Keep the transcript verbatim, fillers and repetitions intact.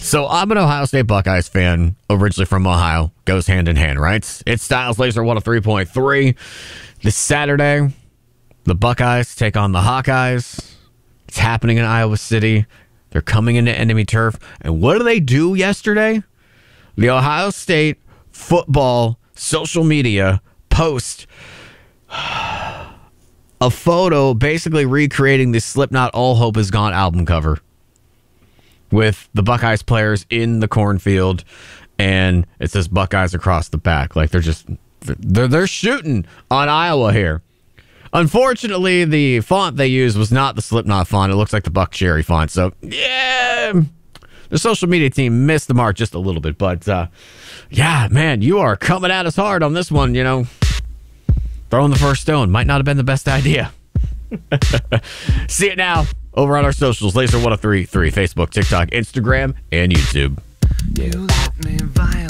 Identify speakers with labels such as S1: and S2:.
S1: So I'm an Ohio State Buckeyes fan, originally from Ohio. Goes hand in hand, right? It's Styles Laser one oh three point three. This Saturday, the Buckeyes take on the Hawkeyes. It's happening in Iowa City. They're coming into enemy turf. And what do they do yesterday? The Ohio State football social media post a photo basically recreating the Slipknot All Hope Is Gone album cover with the Buckeyes players in the cornfield, and it says Buckeyes across the back. Like they're just they're they're shooting on Iowa here. Unfortunately, the font they used was not the Slipknot font. It looks like the Buck Cherry font. So yeah, the social media team missed the mark just a little bit. But uh, yeah, man, you are coming at us hard on this one. You know, throwing the first stone might not have been the best idea. See it now over on our socials, Laser one oh three point three, Facebook, TikTok, Instagram, and YouTube.
S2: You let me violate.